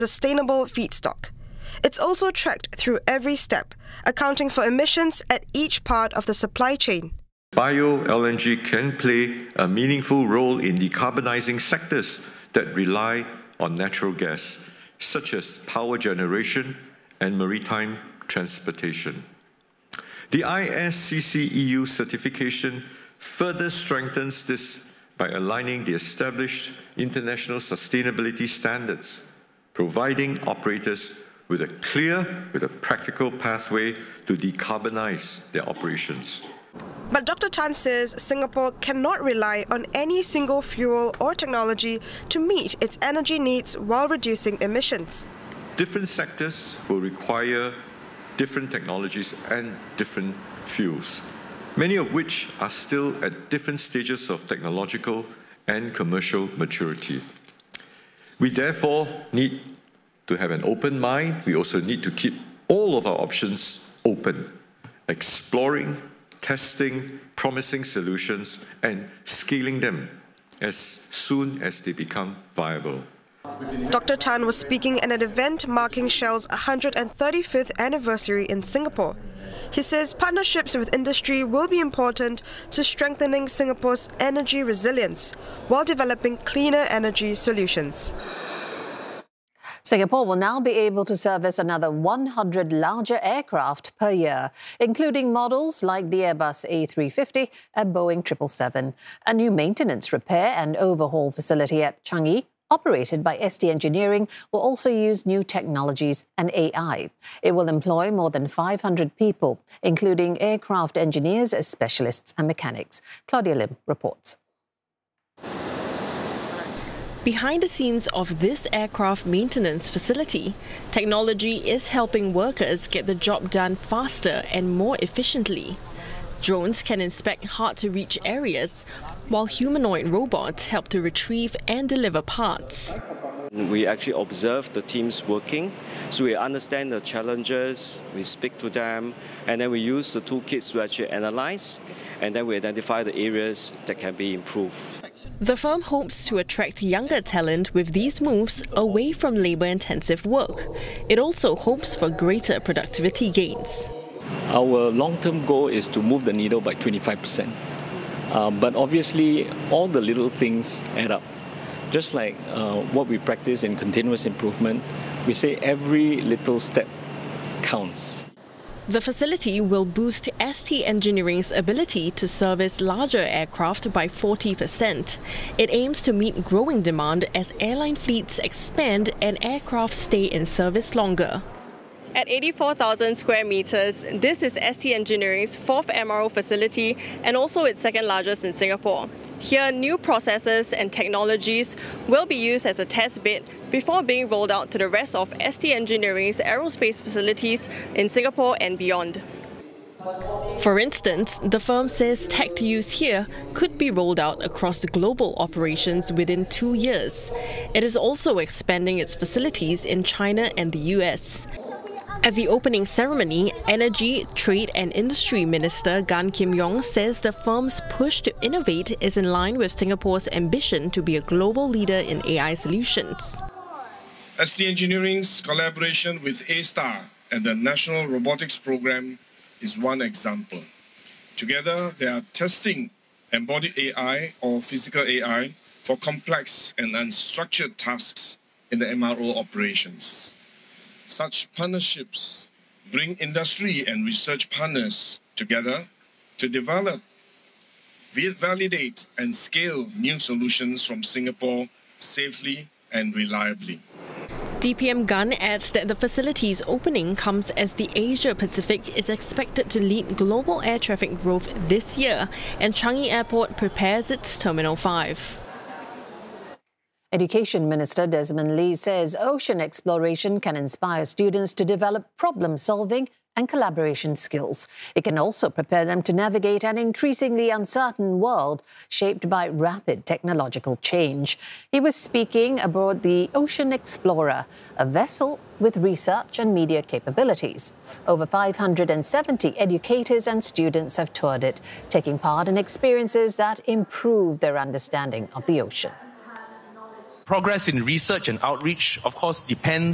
sustainable feedstock. It's also tracked through every step, accounting for emissions at each part of the supply chain. Bio-LNG can play a meaningful role in decarbonizing sectors that rely on natural gas, such as power generation and maritime transportation. The ISCC EU certification further strengthens this by aligning the established international sustainability standards, providing operators with a practical pathway to decarbonize their operations. But Dr. Tan says Singapore cannot rely on any single fuel or technology to meet its energy needs while reducing emissions. Different sectors will require different technologies and different fuels, many of which are still at different stages of technological and commercial maturity. We therefore need to have an open mind. We also need to keep all of our options open, exploring, testing promising solutions and scaling them as soon as they become viable. Dr. Tan was speaking at an event marking Shell's 135th anniversary in Singapore. He says partnerships with industry will be important to strengthening Singapore's energy resilience while developing cleaner energy solutions. Singapore will now be able to service another 100 larger aircraft per year, including models like the Airbus A350 and Boeing 777. A new maintenance, repair and overhaul facility at Changi, operated by ST Engineering, will also use new technologies and AI. It will employ more than 500 people, including aircraft engineers, specialists and mechanics. Claudia Lim reports. Behind the scenes of this aircraft maintenance facility, technology is helping workers get the job done faster and more efficiently. Drones can inspect hard-to-reach areas, while humanoid robots help to retrieve and deliver parts. We actually observe the teams working, so we understand the challenges, we speak to them, and then we use the toolkits to actually analyze, and then we identify the areas that can be improved. The firm hopes to attract younger talent with these moves away from labour-intensive work. It also hopes for greater productivity gains. Our long-term goal is to move the needle by 25%. But obviously, all the little things add up. Just like what we practice in continuous improvement, we say every little step counts. The facility will boost ST Engineering's ability to service larger aircraft by 40%. It aims to meet growing demand as airline fleets expand and aircraft stay in service longer. At 84,000 square meters, this is ST Engineering's fourth MRO facility and also its second largest in Singapore. Here, new processes and technologies will be used as a test bed before being rolled out to the rest of ST Engineering's aerospace facilities in Singapore and beyond. For instance, the firm says tech used here could be rolled out across the global operations within 2 years. It is also expanding its facilities in China and the US. At the opening ceremony, Energy, Trade and Industry Minister Gan Kim Yong says the firm's push to innovate is in line with Singapore's ambition to be a global leader in AI solutions. ST Engineering's collaboration with A*STAR and the National Robotics Program is one example. Together, they are testing embodied AI or physical AI for complex and unstructured tasks in the MRO operations. Such partnerships bring industry and research partners together to develop, validate and scale new solutions from Singapore safely and reliably. DPM Gan adds that the facility's opening comes as the Asia-Pacific is expected to lead global air traffic growth this year and Changi Airport prepares its Terminal 5. Education Minister Desmond Lee says ocean exploration can inspire students to develop problem-solving and collaboration skills. It can also prepare them to navigate an increasingly uncertain world shaped by rapid technological change. He was speaking aboard the Ocean Explorer, a vessel with research and media capabilities. Over 570 educators and students have toured it, taking part in experiences that improve their understanding of the ocean. Progress in research and outreach, of course, depends